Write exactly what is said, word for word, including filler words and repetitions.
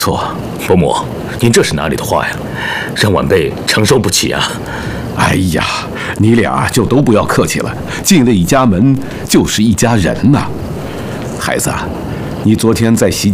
错，伯母，您这是哪里的话呀？让晚辈承受不起啊！ 哎呀，你俩就都不要客气了，进了一家门就是一家人呐。孩子，你昨天在席